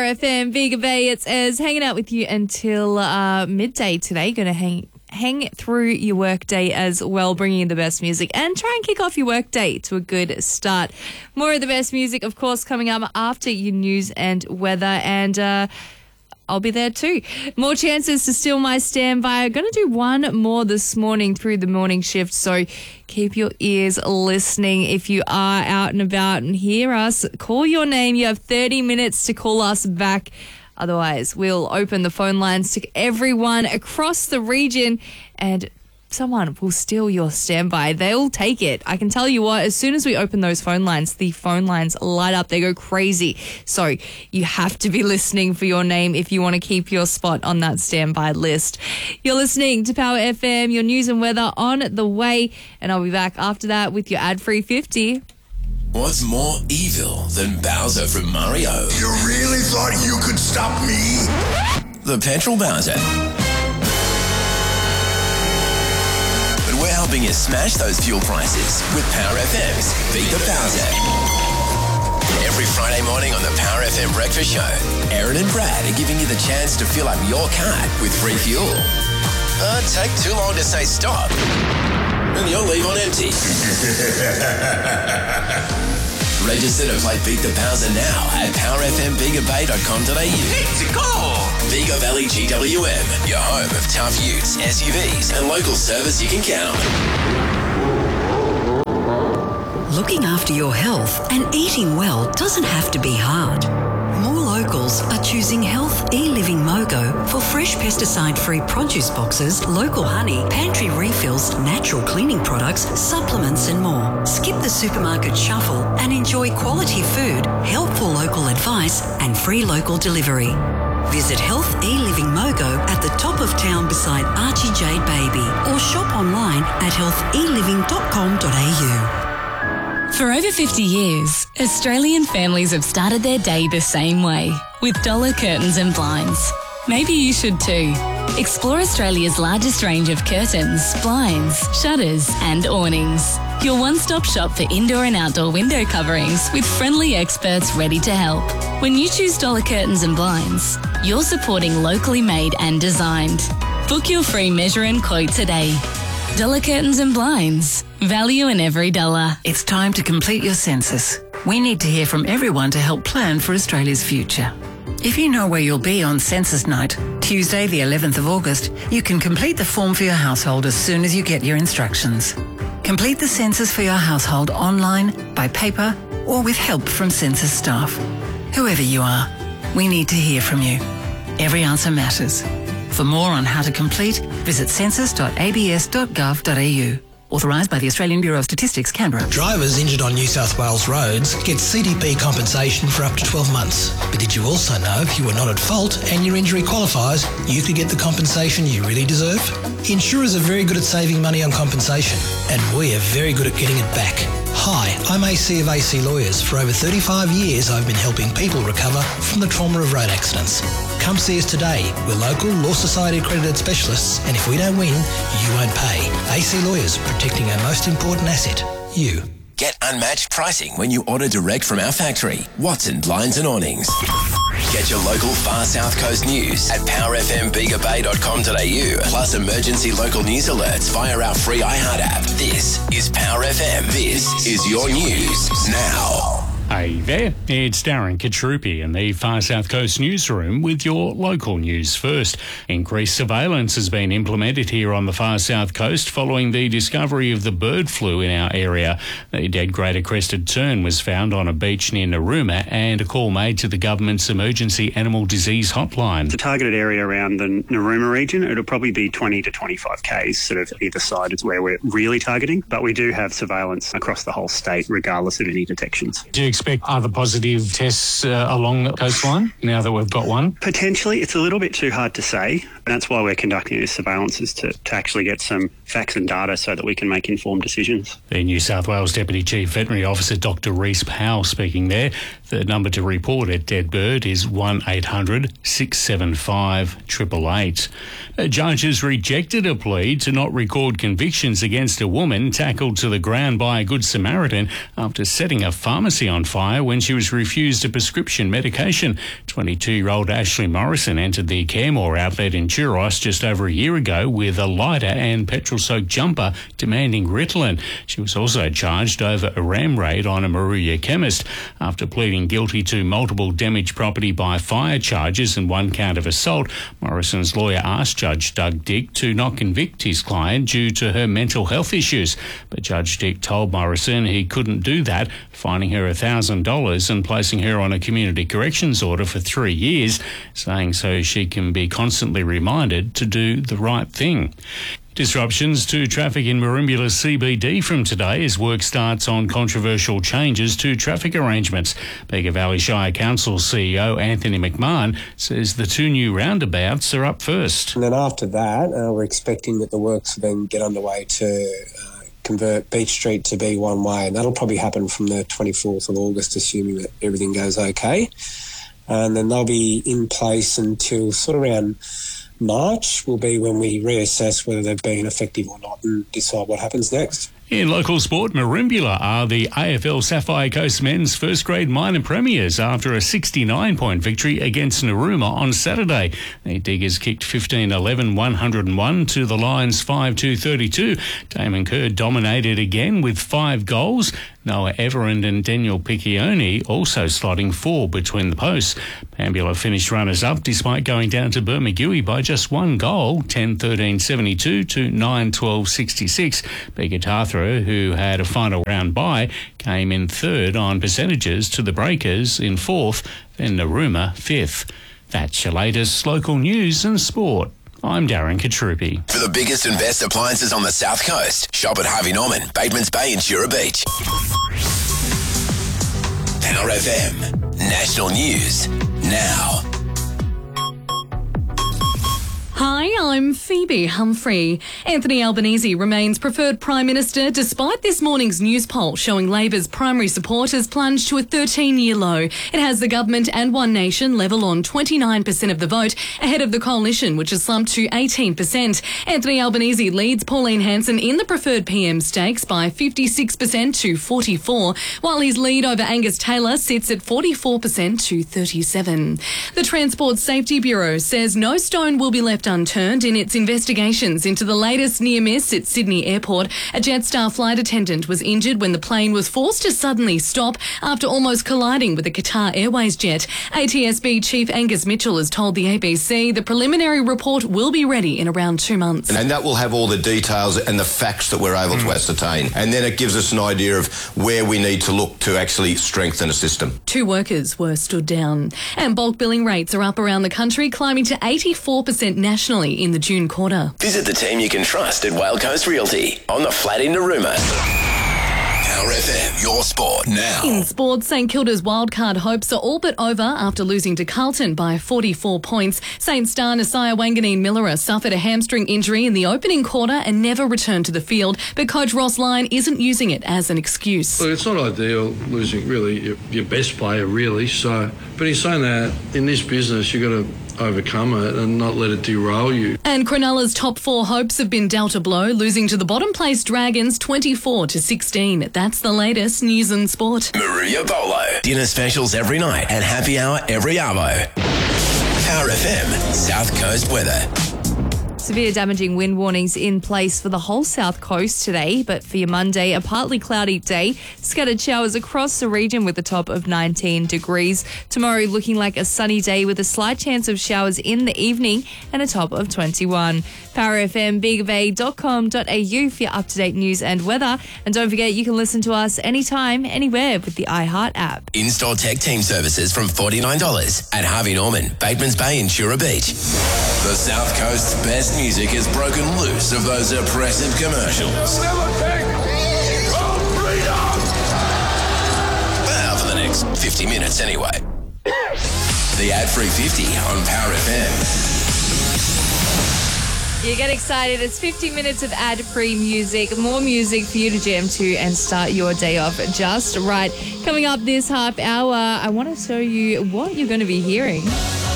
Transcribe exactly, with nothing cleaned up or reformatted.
F M, Bega Bay. It's Ez hanging out with you until uh, midday today. Going to hang hang through your work day as well, bringing you the best music and try and kick off your work day to a good start. More of the best music, of course, coming up after your news and weather, and uh, I'll be there too. More chances to steal my standby. I'm going to do one more this morning through the morning shift, so keep your ears listening. If you are out and about and hear us, call your name. You have thirty minutes to call us back. Otherwise, we'll open the phone lines to everyone across the region and someone will steal your standby. They'll take it. I can tell you what, as soon as we open those phone lines, the phone lines light up. They go crazy. So you have to be listening for your name if you want to keep your spot on that standby list. You're listening to Power F M, your news and weather on the way. And I'll be back after that with your ad-free fifty. What's more evil than Bowser from Mario? You really thought you could stop me? The Petrol Bowser. But we're helping you smash those fuel prices with Power F M's Beat the Bowser. Every Friday morning on the Power F M Breakfast Show, Aaron and Brad are giving you the chance to fill up your card with free fuel. Uh, take too long to say stop, and you'll leave on empty. Register to play Beat the Bowser now at power f m bega bay dot com dot a u. Let's go! Bega Valley G W M, your home of tough utes, S U Vs, and local service you can count. Looking after your health and eating well doesn't have to be hard. More locals are choosing Health E-Living Mogo for fresh pesticide-free produce boxes, local honey, pantry refills, natural cleaning products, supplements and more. Skip the supermarket shuffle and enjoy quality food, helpful local advice and free local delivery. Visit Health E-Living Mogo at the top of town beside Archie Jade Baby or shop online at health e living dot com dot a u. For over fifty years, Australian families have started their day the same way, with Dollar Curtains and Blinds. Maybe you should too. Explore Australia's largest range of curtains, blinds, shutters and awnings. Your one-stop shop for indoor and outdoor window coverings with friendly experts ready to help. When you choose Dollar Curtains and Blinds, you're supporting locally made and designed. Book your free measure and quote today. Dollar Curtains and Blinds. Value in every dollar. It's time to complete your census. We need to hear from everyone to help plan for Australia's future. If you know where you'll be on census night, Tuesday the eleventh of August, you can complete the form for your household as soon as you get your instructions. Complete the census for your household online, by paper, or with help from census staff. Whoever you are, we need to hear from you. Every answer matters. For more on how to complete, visit census dot a b s dot gov dot a u. Authorised by the Australian Bureau of Statistics, Canberra. Drivers injured on New South Wales roads get C D P compensation for up to twelve months. But did you also know if you were not at fault and your injury qualifies, you could get the compensation you really deserve? Insurers are very good at saving money on compensation, and we are very good at getting it back. Hi, I'm A C of A C Lawyers. For over thirty-five years, I've been helping people recover from the trauma of road accidents. Come see us today. We're local Law Society accredited specialists, and if we don't win, you won't pay. A C Lawyers, protecting our most important asset, you. Get unmatched pricing when you order direct from our factory, Watson Blinds and Awnings. Get your local far south coast news at power f m bega bay dot com dot a u, plus emergency local news alerts via our free iHeart app. This is Power F M. This is your news now. Hey there, it's Darren Katruppi in the Far South Coast newsroom with your local news first. Increased surveillance has been implemented here on the Far South Coast following the discovery of the bird flu in our area. The dead greater crested tern was found on a beach near Narooma and a call made to the government's emergency animal disease hotline. The targeted area around the Narooma region, it'll probably be twenty to twenty-five kays, sort of either side is where we're really targeting, but we do have surveillance across the whole state regardless of any detections. Do you expect other positive tests uh, along the coastline now that we've got one? Potentially. It's a little bit too hard to say. And that's why we're conducting this surveillance, is to, to actually get some facts and data so that we can make informed decisions. The New South Wales Deputy Chief Veterinary Officer Doctor Reece Powell speaking there. The number to report at Deadbird is one eight hundred six seven five eight eight eight. A judge has rejected a plea to not record convictions against a woman tackled to the ground by a Good Samaritan after setting a pharmacy on fire when she was refused a prescription medication. twenty-two-year-old Ashley Morrison entered the Caremore outlet in Churros just over a year ago with a lighter and petrol-soaked jumper demanding Ritalin. She was also charged over a ram raid on a Moruya chemist. After pleading guilty to multiple damaged property by fire charges and one count of assault, Morrison's lawyer asked Judge Doug Dick to not convict his client due to her mental health issues. But Judge Dick told Morrison he couldn't do that, fining her one thousand dollars and placing her on a community corrections order for three years, saying so she can be constantly reminded to do the right thing. Disruptions to traffic in Merimbula C B D from today as work starts on controversial changes to traffic arrangements. Bega Valley Shire Council C E O Anthony McMahon says the two new roundabouts are up first. And then after that, uh, we're expecting that the works will then get underway to uh, convert Beach Street to be one way, and that'll probably happen from the twenty-fourth of August, assuming that everything goes okay. And then they'll be in place until sort of around March will be when we reassess whether they've been effective or not and decide what happens next. In local sport, Merimbula are the A F L Sapphire Coast men's first grade minor premiers after a sixty-nine point victory against Narooma on Saturday. The Diggers kicked fifteen eleven one oh one to the Lions five two thirty-two. Damon Kerr dominated again with five goals. Noah Everend and Daniel Piccioni also slotting four between the posts. Pambula finished runners-up despite going down to Bermagui by just one goal, ten thirteen seventy-two to nine twelve sixty-six. Begatarthra, who had a final round bye, came in third on percentages to the Breakers in fourth, then Narooma fifth. That's your latest local news and sport. I'm Darren Katrupi. For the biggest and best appliances on the South Coast, shop at Harvey Norman, Batemans Bay and Chura Beach. Power F M. National News. Now. Hi, I'm Phoebe Humphrey. Anthony Albanese remains preferred Prime Minister despite this morning's news poll showing Labor's primary support has plunged to a thirteen-year low. It has the government and One Nation level on twenty-nine percent of the vote, ahead of the coalition, which has slumped to eighteen percent. Anthony Albanese leads Pauline Hanson in the preferred P M stakes by fifty-six percent to forty-four, while his lead over Angus Taylor sits at forty-four percent to thirty-seven. The Transport Safety Bureau says no stone will be left unturned in its investigations into the latest near miss at Sydney Airport. A Jetstar flight attendant was injured when the plane was forced to suddenly stop after almost colliding with a Qatar Airways jet. A T S B Chief Angus Mitchell has told the A B C the preliminary report will be ready in around two months. And that will have all the details and the facts that we're able mm. to ascertain. And then it gives us an idea of where we need to look to actually strengthen a system. Two workers were stood down. And bulk billing rates are up around the country, climbing to eighty-four percent nationally in the June quarter. Visit the team you can trust at Whale Coast Realty on the flat in Narooma. Power F M, your sport now. In sports, St Kilda's wildcard hopes are all but over after losing to Carlton by forty-four points. Saint star Nasiah Wanganeen-Millera suffered a hamstring injury in the opening quarter and never returned to the field, but coach Ross Lyon isn't using it as an excuse. Look, it's not ideal losing really your, your best player, really. So, but he's saying that in this business you've got to overcome it and not let it derail you. And Cronulla's top four hopes have been dealt a blow, losing to the bottom place Dragons twenty-four to sixteen. That's the latest news and sport. Moruya Bolo. Dinner specials every night and happy hour every arvo. Power F M, South Coast weather. Severe damaging wind warnings in place for the whole south coast today, but for your Monday, a partly cloudy day. Scattered showers across the region with a top of nineteen degrees. Tomorrow looking like a sunny day with a slight chance of showers in the evening and a top of twenty-one. Power F M, bega bay dot com dot a u for your up-to-date news and weather. And don't forget, you can listen to us anytime, anywhere with the iHeart app. In-store tech team services from forty-nine dollars at Harvey Norman, Batemans Bay and Chura Beach. The South Coast's best music has broken loose of those oppressive commercials. Well, for the next fifty minutes anyway. The ad-free fifty on Power F M. You get excited. It's fifty minutes of ad-free music, more music for you to jam to and start your day off just right. Coming up this half hour, I want to show you what you're going to be hearing.